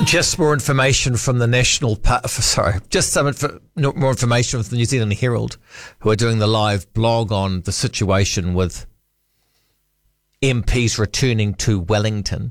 Just more information from the more information from the New Zealand Herald, who are doing the live blog on the situation with MPs returning to Wellington.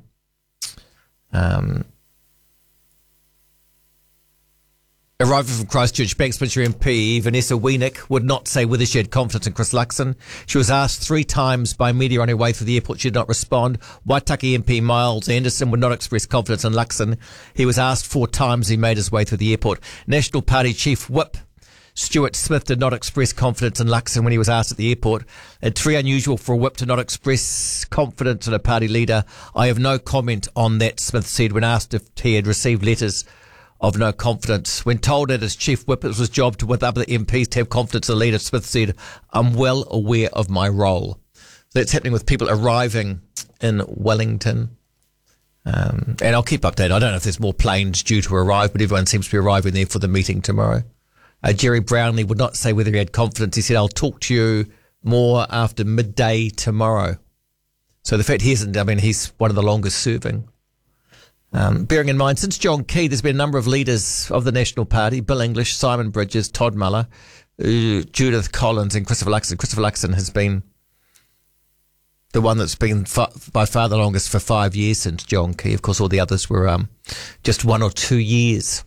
Arriving from Christchurch, Banksbridge MP Vanessa Wienik would not say whether she had confidence in Chris Luxon. She was asked 3 times by media on her way through the airport. She did not respond. Waitaki MP Miles Anderson would not express confidence in Luxon. He was asked 4 times. He made his way through the airport. National Party Chief Whip Stuart Smith did not express confidence in Luxon when he was asked at the airport. It's very unusual for a whip to not express confidence in a party leader. I have no comment on that, Smith said when asked if he had received letters of no confidence. When told that as Chief Whip it was his job to with other MPs to have confidence in the leader, Smith said, I'm well aware of my role. So that's happening with people arriving in Wellington. And I'll keep updated. I don't know if there's more planes due to arrive, but everyone seems to be arriving there for the meeting tomorrow. Jerry Brownlee would not say whether he had confidence. He said, I'll talk to you more after midday tomorrow. So the fact he isn't, he's one of the longest serving. Bearing in mind, since John Key, there's been a number of leaders of the National Party, Bill English, Simon Bridges, Todd Muller, Judith Collins and Christopher Luxon. Christopher Luxon has been the one that's been by far the longest for 5 years since John Key. Of course, all the others were just 1 or 2 years.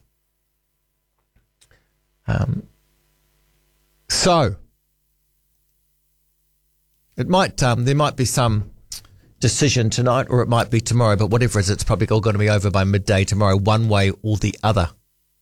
So, it might there might be some decision tonight, or it might be tomorrow, but whatever it is, it's probably all going to be over by midday tomorrow, one way or the other.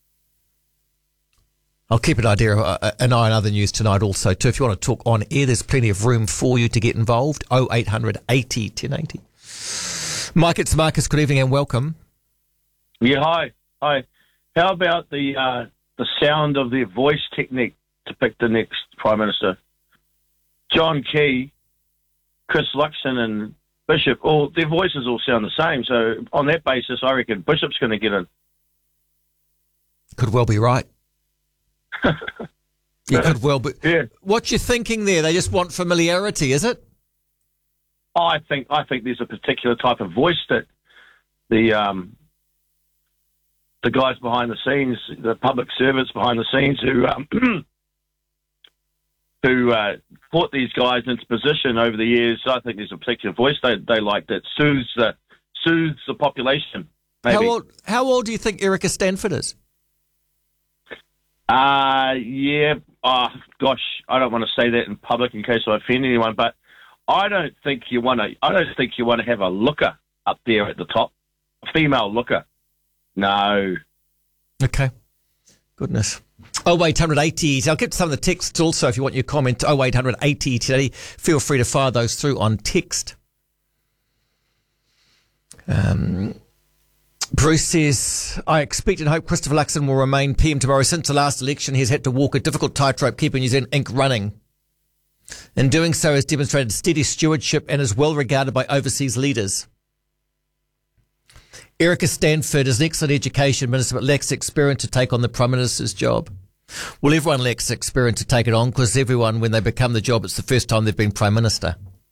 I'll keep an eye on other news tonight also too. If you want to talk on air, there's plenty of room for you to get involved. 0800 80 1080. Mike, it's Marcus. Good evening and welcome. Yeah, hi. How about the sound of their voice technique to pick the next Prime Minister? John Key, Chris Luxon and Bishop, their voices all sound the same. So on that basis, I reckon Bishop's going to get in. Could well be right. You could well be. Yeah. What you're thinking there? They just want familiarity, is it? I think there's a particular type of voice that the guys behind the scenes, the public servants behind the scenes who put these guys into position over the years, I think there's a particular voice they like that soothes the population. Maybe. How old do you think Erica Stanford is? Yeah. Gosh, I don't want to say that in public in case I offend anyone, but I don't think you want to have a looker up there at the top, a female looker. No. Okay. Goodness. 0880. I'll get to some of the texts also if you want your comment. 0880 today. Feel free to fire those through on text. Bruce says, I expect and hope Christopher Luxon will remain PM tomorrow. Since the last election, he's had to walk a difficult tightrope keeping New Zealand Inc. running. In doing so, has demonstrated steady stewardship and is well regarded by overseas leaders. Erica Stanford is an excellent education minister but lacks experience to take on the Prime Minister's job. Well, everyone lacks experience to take it on because everyone, when they become the job, it's the first time they've been Prime Minister.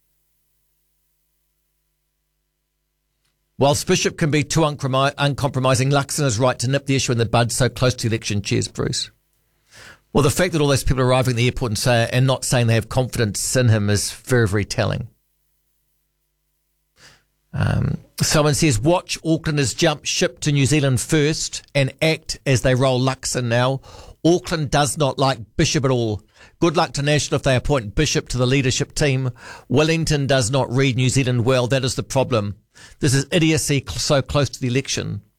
Whilst Bishop can be too uncompromising, Luxon is right to nip the issue in the bud so close to the election. Cheers, Bruce. Well, the fact that all those people are arriving at the airport and not saying they have confidence in him is very, very telling. Someone says, watch Auckland has jumped ship to New Zealand first and act as they roll Luxon now. Auckland does not like Bishop at all. Good luck to National if they appoint Bishop to the leadership team. Wellington does not read New Zealand well. That is the problem. This is idiocy so close to the election.